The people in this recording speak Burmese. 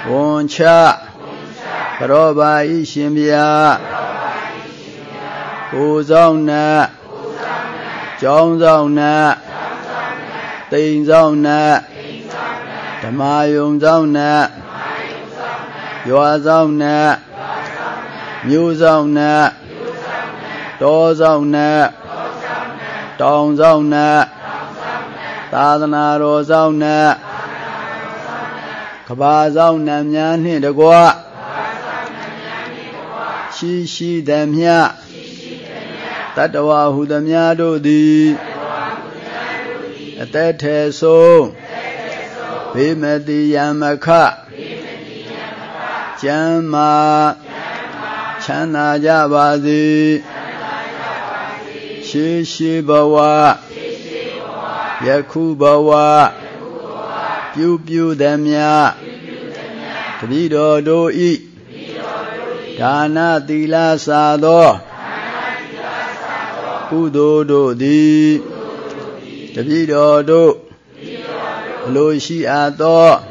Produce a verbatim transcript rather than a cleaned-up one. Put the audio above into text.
ဝန်ချကရောပါဤရှင်ဗျာကိုဆောင်နတ်ကျောင်းဆောင်နတ်တိမ်ဆောင်နတ်ဓမ္မယုံဆောင်နတ်ရွာဆောင်နတ်မြို့ဆောင်နတ်တောဆောင်နတ်တောင်ဆောင်နတ်သာသနာတော်ဆောင်နတ်ကဘာဆောင်နတ်များနှင့်တကွရှိရှိသည်မြတတ္တဝါဟုသည်များတို့သည်အသက်ထေဆုံးဘေးမတိယမခကျမ်းမာချမ်းသာကြပါစေရှိရှိဘဝယခုဘဝပြုပြုသည်များတပည့်တော်တို့ဤဒါနသီလစာသောကုသိုလ်တို့သည်တပည့်တော်တို့အလိုရှိအပ်သော